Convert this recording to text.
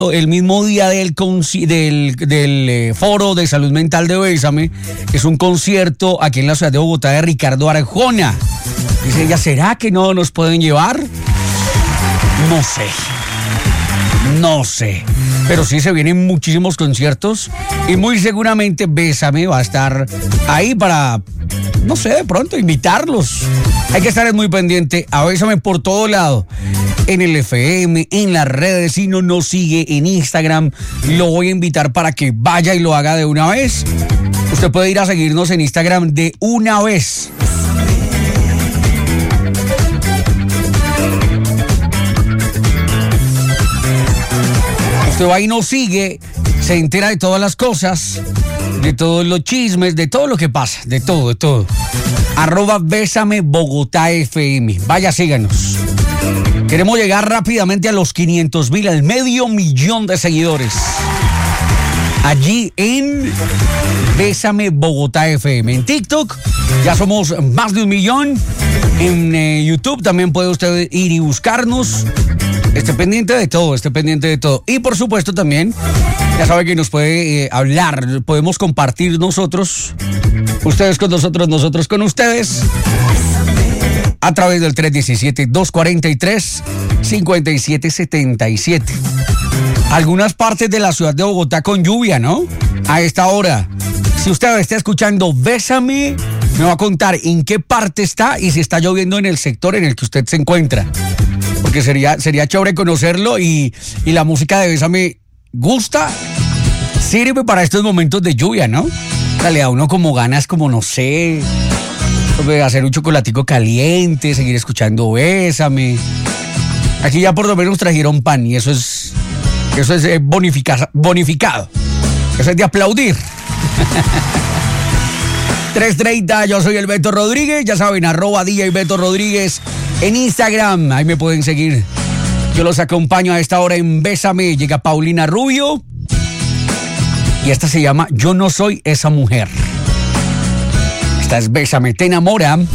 el mismo día del Foro de Salud Mental de Bésame, que es un concierto aquí en la ciudad de Bogotá de Ricardo Arjona. Dice ella, ¿será que no nos pueden llevar? No sé. Pero sí se vienen muchísimos conciertos y muy seguramente Bésame va a estar ahí para, no sé, de pronto invitarlos. Hay que estar muy pendiente a Bésame por todo lado. En el FM, en las redes, si no nos sigue en Instagram, lo voy a invitar para que vaya y lo haga de una vez. Usted puede ir a seguirnos en Instagram de una vez. Usted va y nos sigue, se entera de todas las cosas, de todos los chismes, de todo lo que pasa, de todo. @Bésame Bogotá FM. Vaya, síganos. Queremos llegar rápidamente a los 500,000, al 500,000 de seguidores. Allí en Bésame Bogotá FM. En TikTok ya somos más de 1 millón. En YouTube también puede usted ir y buscarnos. Esté pendiente de todo. Y por supuesto también, ya sabe que nos puede hablar, podemos compartir nosotros, ustedes con nosotros, nosotros con ustedes, a través del 317-243-5777. Algunas partes de la ciudad de Bogotá con lluvia, ¿no? A esta hora. Si usted está escuchando Bésame, me va a contar en qué parte está y si está lloviendo en el sector en el que usted se encuentra. Porque sería chévere conocerlo y la música de Bésame gusta, sirve para estos momentos de lluvia, ¿no? Le da a uno como ganas, como no sé, de hacer un chocolatico caliente, seguir escuchando Bésame. Aquí ya por lo menos trajeron pan y eso es bonificado. Eso es de aplaudir. 3:30, yo soy el Beto Rodríguez, ya saben, @DJ Beto Rodríguez en Instagram, ahí me pueden seguir. Yo los acompaño a esta hora en Bésame. Llega Paulina Rubio y esta se llama Yo no soy esa mujer. Esta es Bésame, te enamora.